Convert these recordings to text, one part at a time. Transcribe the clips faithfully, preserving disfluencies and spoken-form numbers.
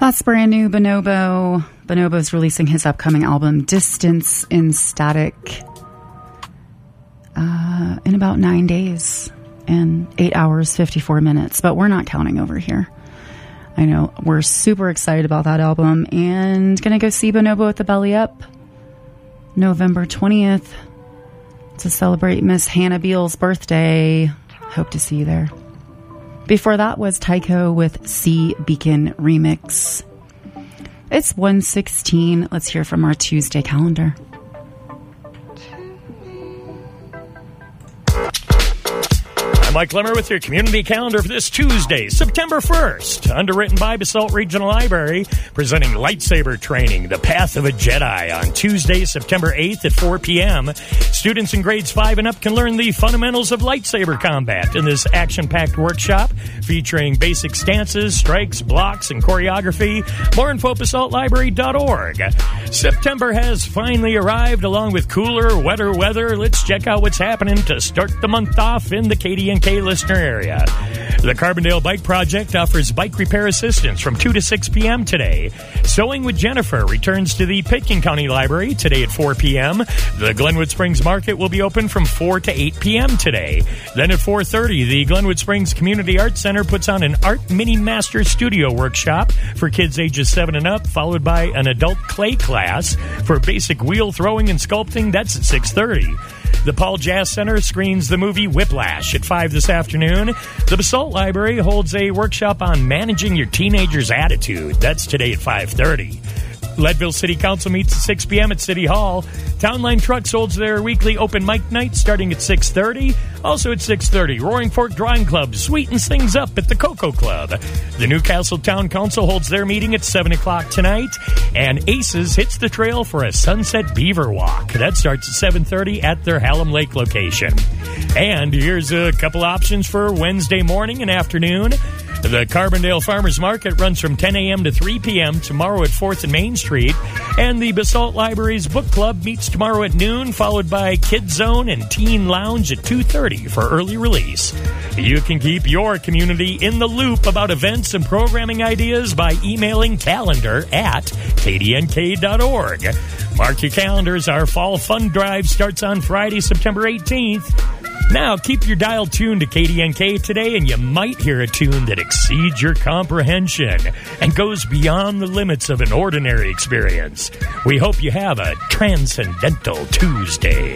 That's brand new Bonobo. Bonobo's releasing his upcoming album, Distance in Static, uh, in about nine days and eight hours, fifty-four minutes. But we're not counting over here. I know we're super excited about that album and going to go see Bonobo at the Belly Up November twentieth to celebrate Miss Hannah Beal's birthday. Hope to see you there. Before that was Tycho with Sea Beacon Remix. It's one sixteen. Let's hear from our Tuesday calendar. Mike Lemmer with your community calendar for this Tuesday, September first. Underwritten by Basalt Regional Library, presenting lightsaber training, The Path of a Jedi, on Tuesday, September eighth at four p.m. Students in grades five and up can learn the fundamentals of lightsaber combat in this action-packed workshop featuring basic stances, strikes, blocks, and choreography. More info at basalt library dot org. September has finally arrived, along with cooler, wetter weather. Let's check out what's happening to start the month off in the K D N K listener area. The Carbondale Bike Project offers bike repair assistance from two to six p.m. today. Sewing with Jennifer returns to the Pitkin County Library today at four p.m. The Glenwood Springs Market will be open from four to eight p.m. today. Then at four thirty, the Glenwood Springs Community Arts Center puts on an Art Mini Master Studio workshop for kids ages seven and up, followed by an adult clay class for basic wheel throwing and sculpting. That's at six thirty. The Paul Jazz Center screens the movie Whiplash at five this afternoon. The Basalt Library holds a workshop on managing your teenager's attitude. That's today at five thirty. Leadville City Council meets at six p.m. at City Hall. Townline Trucks holds their weekly open mic night starting at six thirty. Also at six thirty, Roaring Fork Drawing Club sweetens things up at the Cocoa Club. The Newcastle Town Council holds their meeting at seven o'clock tonight. And Aces hits the trail for a Sunset Beaver Walk. That starts at seven thirty at their Hallam Lake location. And here's a couple options for Wednesday morning and afternoon. The Carbondale Farmers Market runs from ten a.m. to three p.m. tomorrow at fourth and Main Street. And the Basalt Library's Book Club meets tomorrow at noon, followed by Kids Zone and Teen Lounge at two thirty for early release. You can keep your community in the loop about events and programming ideas by emailing calendar at k d n k dot org. Mark your calendars. Our Fall Fund Drive starts on Friday, September eighteenth. Now, keep your dial tuned to K D N K today, and you might hear a tune that exceeds your comprehension and goes beyond the limits of an ordinary experience. We hope you have a transcendental Tuesday.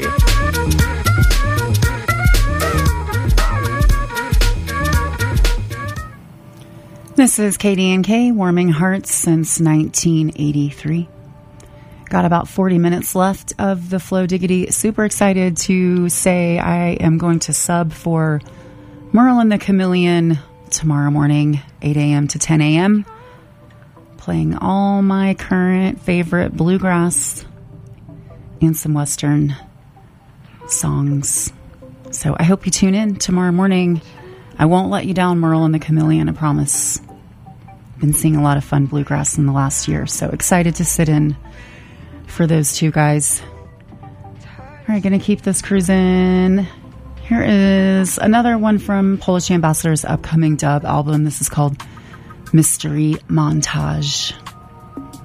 This is K D N K, warming hearts since nineteen eighty-three. Got about forty minutes left of the Flow Diggity. Super excited to say I am going to sub for Merle and the Chameleon tomorrow morning, eight a.m. to ten a.m. Playing all my current favorite bluegrass and some Western songs. So I hope you tune in tomorrow morning. I won't let you down, Merle and the Chameleon, I promise. Been seeing a lot of fun bluegrass in the last year, so excited to sit in for those two guys. All right, gonna keep this cruising. Here is another one from Polish Ambassador's upcoming dub album. This is called Mystery Montage.